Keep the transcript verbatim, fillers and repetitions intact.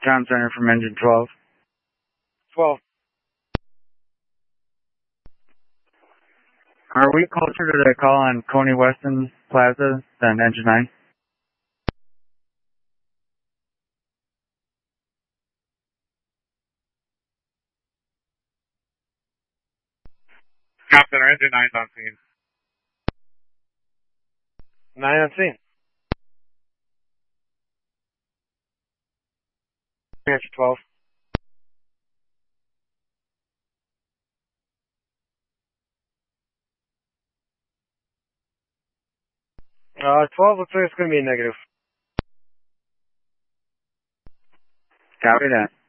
Tom Center from engine twelve. twelve. Are we closer to the call on Coney Weston Plaza than engine nine? Tom Center, engine nine's on scene. nine on scene. Answer twelve. Uh, twelve looks like it's going to be a negative. Copy that.